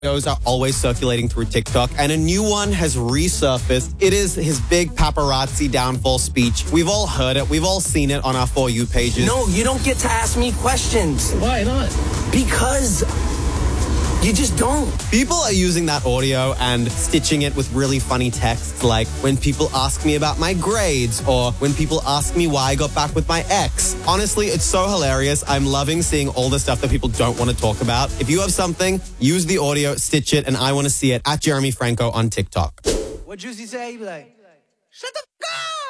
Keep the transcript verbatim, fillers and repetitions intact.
Videos are always circulating through TikTok, and a new one has resurfaced. It is his big paparazzi downfall speech. We've all heard it. We've all seen it on our For You pages. No, you don't get to ask me questions. Why not? Because you just don't. People are using that audio and stitching it with really funny texts, like when people ask me about my grades or when people ask me why I got back with my ex. Honestly, it's so hilarious. I'm loving seeing all the stuff that people don't want to talk about. If you have something, use the audio, stitch it, and I want to see it at Jeremy Franco on TikTok. What Juicy say? He be like, shut the f*** up!